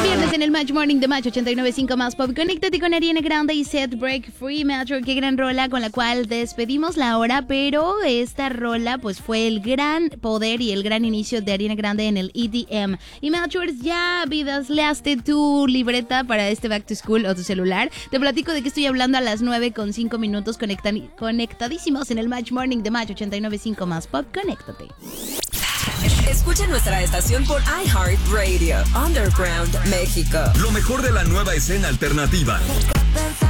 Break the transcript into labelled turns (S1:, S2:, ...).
S1: viernes en el Match Morning de Match 89.5 más Pop. Conéctate con Ariana Grande y Set Break Free, Metro. Qué gran rola con la cual despedimos la hora, pero esta rola pues fue el gran poder y el gran inicio de Ariana Grande en el EDM. Y Metro, ya vidasleaste tu libreta para este Back to School o tu celular. Te platico de que estoy hablando a las 9:05 conectadísimos en el Match Morning de Match 89.5 más Pop. Conéctate.
S2: Escucha nuestra estación por iHeartRadio, Underground, México.
S3: Lo mejor de la nueva escena alternativa.